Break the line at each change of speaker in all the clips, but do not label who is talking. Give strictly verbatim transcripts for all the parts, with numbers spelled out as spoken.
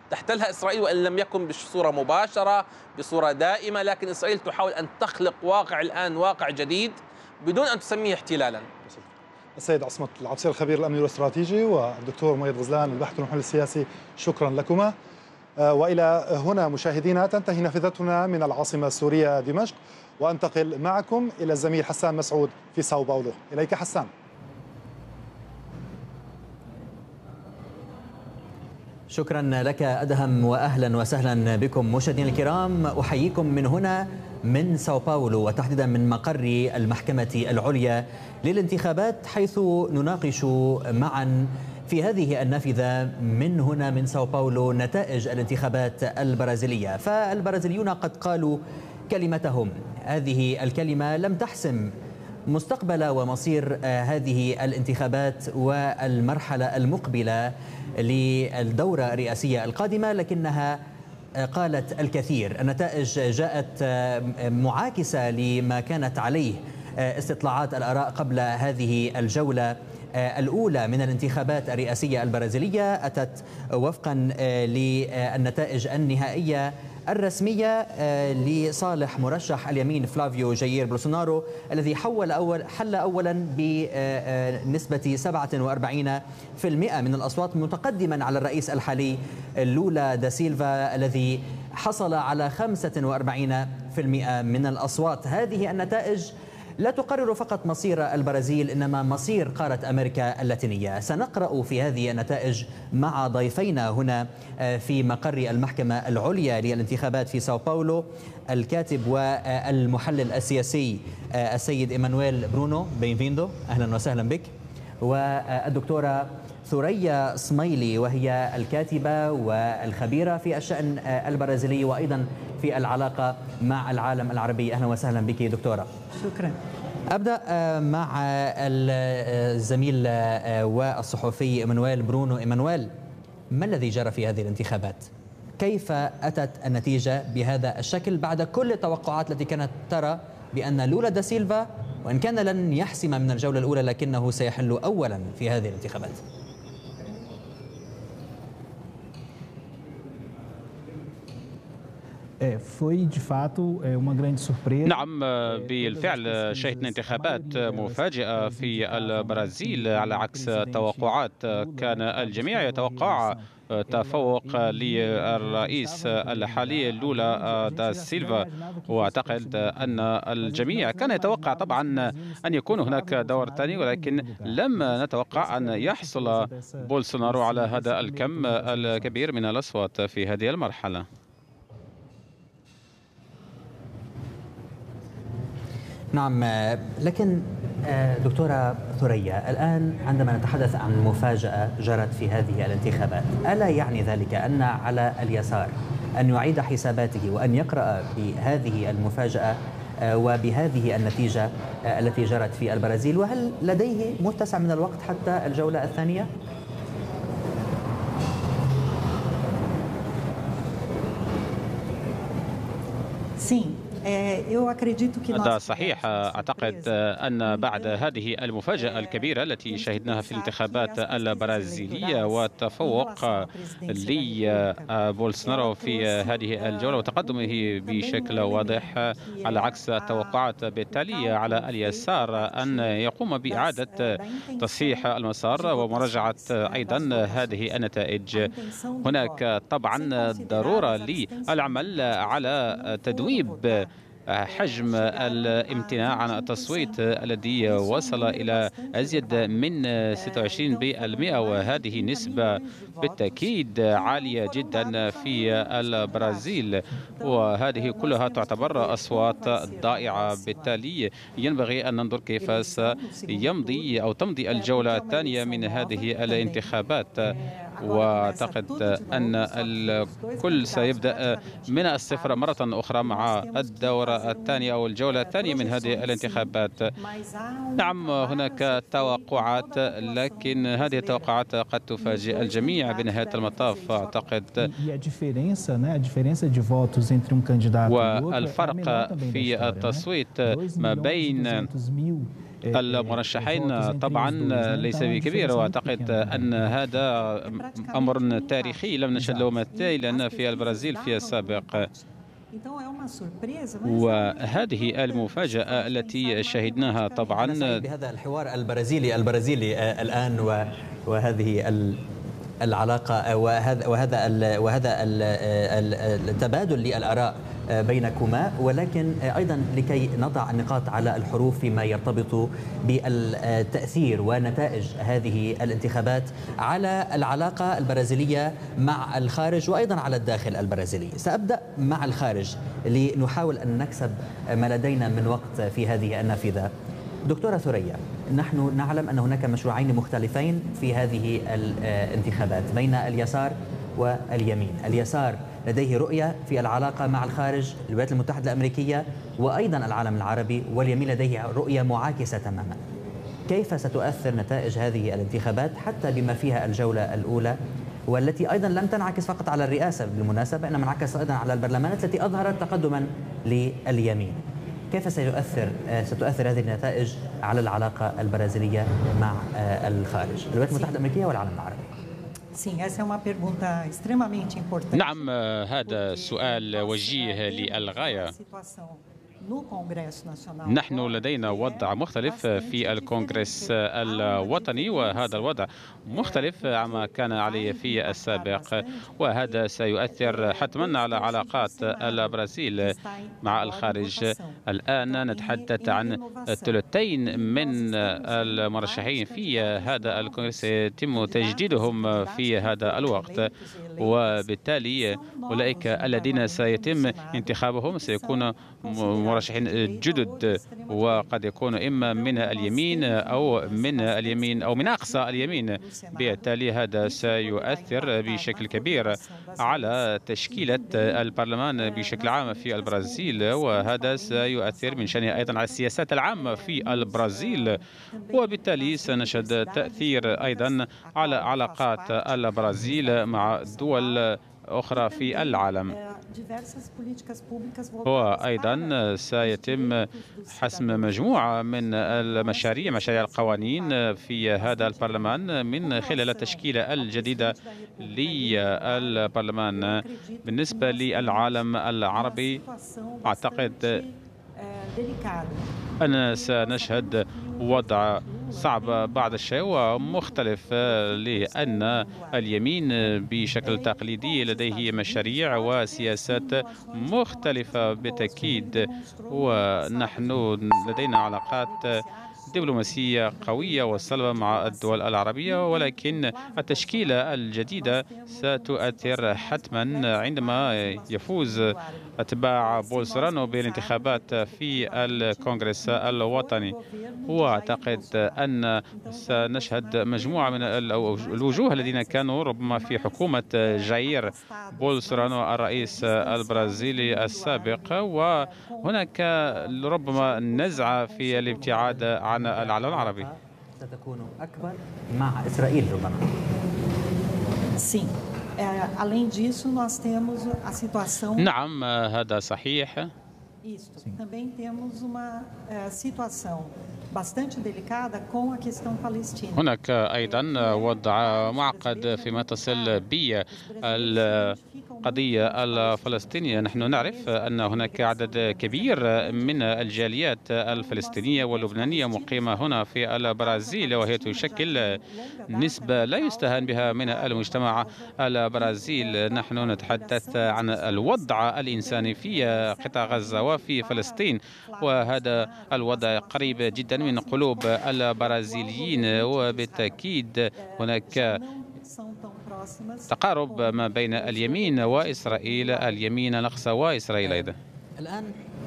تحتلها إسرائيل، وإن لم يكن بصورة مباشرة بصورة دائمة، لكن إسرائيل تحاول أن تخلق واقع الآن، واقع جديد بدون أن تسميه احتلالا.
السيد عصمت العبسير الخبير الأمني والاستراتيجي والدكتور مؤيد غزلان الباحث والمحلل السياسي، شكرا لكما. وإلى هنا مشاهدينا تنتهي نافذتنا من العاصمة السورية دمشق، وأنتقل معكم إلى الزميل حسان مسعود في ساو باولو. إليك حسان.
شكرا لك أدهم، وأهلا وسهلا بكم مشاهدينا الكرام. أحييكم من هنا من ساو باولو، وتحديدا من مقر المحكمة العليا للانتخابات، حيث نناقش معا في هذه النافذة من هنا من ساو باولو نتائج الانتخابات البرازيلية. فالبرازيليون قد قالوا كلمتهم، هذه الكلمة لم تحسم مستقبل ومصير هذه الانتخابات والمرحلة المقبلة للدورة الرئاسية القادمة، لكنها قالت الكثير. النتائج جاءت معاكسة لما كانت عليه استطلاعات الآراء قبل هذه الجولة الأولى من الانتخابات الرئاسية البرازيلية، أتت وفقا للنتائج النهائية الرسمية لصالح مرشح اليمين فلافيو جاير بولسونارو، الذي حول أول حل أولا بنسبة سبعة وأربعين بالمئة من الأصوات، متقدما على الرئيس الحالي لولا دا سيلفا الذي حصل على خمسة وأربعين بالمئة من الأصوات. هذه النتائج لا تقرر فقط مصير البرازيل، إنما مصير قارة أمريكا اللاتينية. سنقرأ في هذه النتائج مع ضيفينا هنا في مقر المحكمة العليا للانتخابات في ساو باولو، الكاتب والمحلل السياسي السيد إيمانويل برونو، بينفيندو، أهلا وسهلا بك، والدكتورة ثريا سميلي، وهي الكاتبة والخبيرة في الشأن البرازيلي وأيضا في العلاقة مع العالم العربي. أهلا وسهلا بك دكتورة.
شكرا.
أبدأ مع الزميل والصحفي إيمانويل برونو. إيمانويل، ما الذي جرى في هذه الانتخابات؟ كيف أتت النتيجة بهذا الشكل بعد كل التوقعات التي كانت ترى بأن لولا دا سيلفا وإن كان لن يحسم من الجولة الأولى لكنه سيحل أولا في هذه الانتخابات؟
نعم، بالفعل شهدنا انتخابات مفاجئة في البرازيل على عكس التوقعات. كان الجميع يتوقع تفوق للرئيس الحالي لولا دا سيلفا، واعتقد أن الجميع كان يتوقع طبعا أن يكون هناك دور ثاني، ولكن لم نتوقع أن يحصل بولسونارو على هذا الكم الكبير من الأصوات في هذه المرحلة.
نعم، لكن دكتورة ثريا، الآن عندما نتحدث عن مفاجأة جرت في هذه الانتخابات، ألا يعني ذلك أن على اليسار أن يعيد حساباته وأن يقرأ بهذه المفاجأة وبهذه النتيجة التي جرت في البرازيل؟ وهل لديه متسع من الوقت حتى الجولة الثانية؟
Sim.
هذا صحيح. أعتقد أن بعد هذه المفاجأة الكبيرة التي شهدناها في الانتخابات البرازيلية والتفوق لبولسونارو في هذه الجولة وتقدمه بشكل واضح على عكس التوقعات، بالتالي على اليسار أن يقوم بإعادة تصحيح المسار ومراجعة أيضا هذه النتائج. هناك طبعا ضرورة للعمل على تدويب حجم الامتناع عن التصويت الذي وصل إلى أزيد من ستة وعشرين بالمئة، وهذه نسبة بالتأكيد عالية جدا في البرازيل، وهذه كلها تعتبر أصوات ضائعة. بالتالي ينبغي أن ننظر كيف سيمضي أو تمضي الجولة الثانية من هذه الانتخابات، واعتقد أن الكل سيبدأ من الصفر مرة أخرى مع الدورة الثانية أو الجولة الثانية من هذه الانتخابات. نعم، هناك توقعات، لكن هذه التوقعات قد تفاجئ الجميع بنهاية المطاف. أعتقد والفرق في التصويت ما بين المرشحين طبعا ليس بكبير، وأعتقد أن هذا أمر تاريخي لم نشهد له مثيل لأن في البرازيل في السابق. وهذه المفاجأة التي شهدناها طبعا
بهذا الحوار البرازيلي البرازيلي الآن، وهذه العلاقة وهذا وهذا وهذا التبادل للآراء بينكما، ولكن أيضا لكي نضع النقاط على الحروف فيما يرتبط بالتأثير ونتائج هذه الانتخابات على العلاقة البرازيلية مع الخارج وأيضا على الداخل البرازيلي. سأبدأ مع الخارج لنحاول أن نكسب ما لدينا من وقت في هذه النافذة. دكتورة ثريا، نحن نعلم أن هناك مشروعين مختلفين في هذه الانتخابات بين اليسار واليمين. اليسار لديه رؤية في العلاقة مع الخارج، الولايات المتحدة الأمريكية وأيضا العالم العربي، واليمين لديه رؤية معاكسة تماما. كيف ستؤثر نتائج هذه الانتخابات حتى بما فيها الجولة الأولى، والتي أيضا لم تنعكس فقط على الرئاسة بالمناسبة، إنما انعكس أيضا على البرلمانات التي أظهرت تقدما لليمين؟ كيف ستؤثر ستؤثر هذه النتائج على العلاقة البرازيلية مع الخارج، الولايات المتحدة الأمريكية والعالم العربي؟
نعم، هذا سؤال وجيه للغاية. نحن لدينا وضع مختلف في الكونغرس الوطني، وهذا الوضع مختلف عما كان عليه في السابق، وهذا سيؤثر حتما على علاقات البرازيل مع الخارج. الآن نتحدث عن ثلثين من المرشحين في هذا الكونغرس يتم تجديدهم في هذا الوقت، وبالتالي أولئك الذين سيتم انتخابهم سيكون مرشحين جدد، وقد يكون إما من اليمين أو من اليمين أو من أقصى اليمين. بالتالي هذا سيؤثر بشكل كبير على تشكيلة البرلمان بشكل عام في البرازيل، وهذا سيؤثر من شأنه أيضا على السياسات العامة في البرازيل، وبالتالي سنشهد تأثير أيضا على علاقات البرازيل مع دول أخرى في العالم. وأيضا سيتم حسم مجموعة من المشاريع مشاريع القوانين في هذا البرلمان من خلال التشكيلة الجديدة للبرلمان. بالنسبة للعالم العربي، أعتقد أن سنشهد وضع صعب بعض الشيء ومختلف، لأن اليمين بشكل تقليدي لديه مشاريع وسياسات مختلفة بالتأكيد، ونحن لدينا علاقات دبلوماسية قوية وصلبة مع الدول العربية، ولكن التشكيلة الجديدة ستؤثر حتما عندما يفوز أتباع بولسونارو بالانتخابات في الكونغرس الوطني. وأعتقد أن سنشهد مجموعة من الوجوه الذين كانوا ربما في حكومة جاير بولسونارو الرئيس البرازيلي السابق، وهناك ربما نزعة في الابتعاد عن العالم العربي.
ستكون أكبر مع إسرائيل ربما.
نعم، هذا صحيح. هناك أيضا وضع معقد فيما تصل بالقضية الفلسطينية. نحن نعرف أن هناك عدد كبير من الجاليات الفلسطينية واللبنانية مقيمة هنا في البرازيل، وهي تشكل نسبة لا يستهان بها من المجتمع البرازيل. نحن نتحدث عن الوضع الإنساني في قطاع غزة وفي فلسطين، وهذا الوضع قريب جدا من قلوب البرازيليين، وبالتأكيد هناك تقارب ما بين اليمين وإسرائيل، اليمين الأقصى وإسرائيل أيضا.
الآن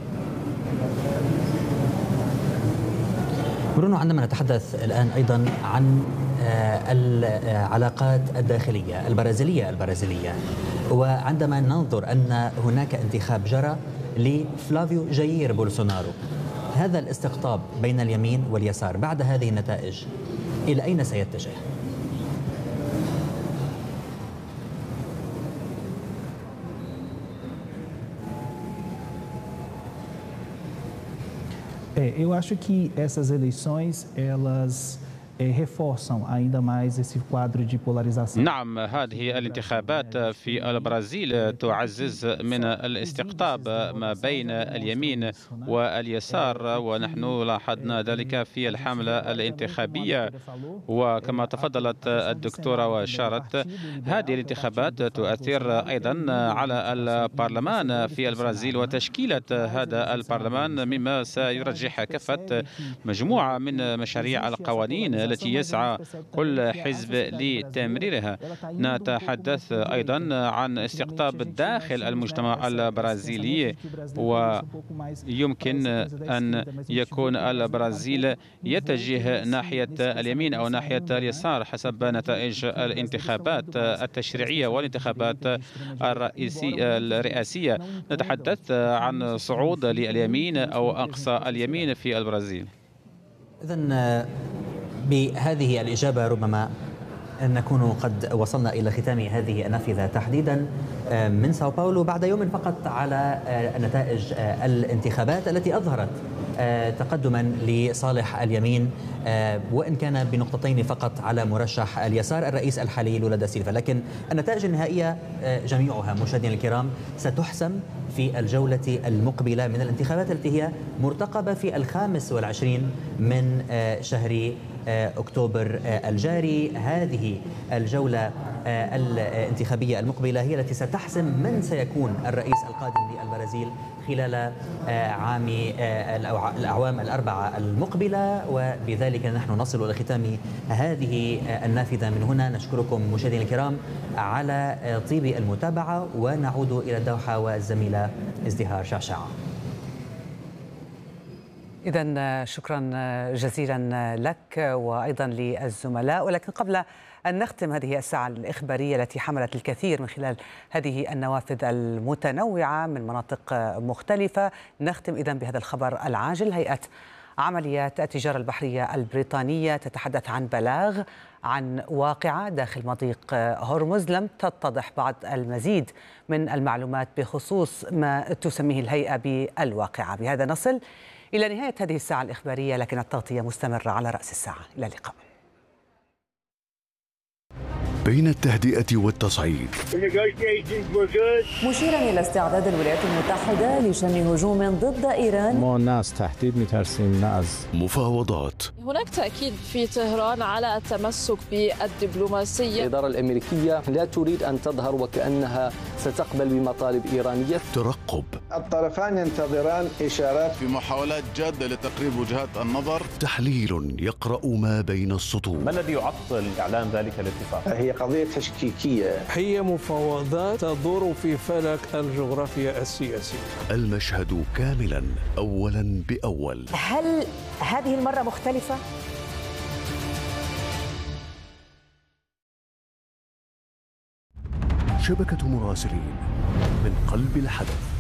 برونو، عندما نتحدث الآن أيضا عن العلاقات الداخلية البرازيلية البرازيلية وعندما ننظر أن هناك انتخاب جرى لفلافيو جاير بولسونارو، هذا الاستقطاب بين اليمين واليسار بعد هذه النتائج إلى أين سيتجه؟
Eu acho que essas eleições elas reforçam ainda mais esse quadro de polarização.
نعم، هذه الانتخابات في البرازيل تعزز من الاستقطاب ما بين اليمين واليسار، ونحن لاحظنا ذلك في الحملة الانتخابية. وكما تفضلت الدكتورة وأشارت، هذه الانتخابات تؤثر أيضا على البرلمان في البرازيل وتشكيلة هذا البرلمان، مما سيرجح كافة مجموعة من مشاريع القوانين التي يسعى كل حزب لتمريرها. نتحدث أيضا عن استقطاب داخل المجتمع البرازيلي، ويمكن أن يكون البرازيل يتجه ناحية اليمين أو ناحية اليسار حسب نتائج الانتخابات التشريعية والانتخابات الرئاسية. نتحدث عن صعود لليمين أو أقصى اليمين في البرازيل.
إذن بهذه الإجابة ربما نكون قد وصلنا إلى ختام هذه النافذة تحديدا من ساو باولو بعد يوم فقط على نتائج الانتخابات التي أظهرت تقدما لصالح اليمين، وإن كان بنقطتين فقط على مرشح اليسار الرئيس الحالي لولا دا سيلفا. لكن النتائج النهائية جميعها مشاهدينا الكرام ستحسم في الجولة المقبلة من الانتخابات التي هي مرتقبة في الخامس والعشرين من شهر أكتوبر الجاري. هذه الجولة الانتخابية المقبلة هي التي ستحسم من سيكون الرئيس القادم للبرازيل خلال عام الأعوام الأربعة المقبلة. وبذلك نحن نصل إلى ختام هذه النافذة من هنا. نشكركم مشاهدينا الكرام على طيب المتابعة، ونعود إلى الدوحة والزميلة ازدهار شعشاع.
إذن شكرا جزيلا لك وأيضا للزملاء. ولكن قبل أن نختم هذه الساعة الإخبارية التي حملت الكثير من خلال هذه النوافذ المتنوعة من مناطق مختلفة، نختم إذن بهذا الخبر العاجل. هيئة عمليات التجارة البحرية البريطانية تتحدث عن بلاغ عن واقعة داخل مضيق هرمز. لم تتضح بعض المزيد من المعلومات بخصوص ما تسميه الهيئة بالواقعة. بهذا نصل إلى نهاية هذه الساعة الإخبارية، لكن التغطية مستمرة على رأس الساعة. إلى اللقاء.
بين التهدئة والتصعيد،
مشيرا إلى استعداد الولايات المتحدة لشن هجوم ضد إيران.
ما ناس تهديد مترسين ناس
مفاوضات.
هناك تأكيد في طهران على التمسك بالدبلوماسية.
الإدارة الأمريكية لا تريد أن تظهر وكأنها ستقبل بمطالب إيرانية.
ترقب.
الطرفان ينتظران إشارات
في محاولات جادة لتقريب وجهات النظر.
تحليل يقرأ ما بين السطور.
ما الذي يعطل إعلان ذلك الاتفاق؟
هي قضية تشكيكية.
هي مفاوضات تدور في فلك الجغرافيا السياسية.
المشهد كاملا أولا بأول.
هل هذه المرة مختلفة؟
شبكة مراسلين من قلب الحدث.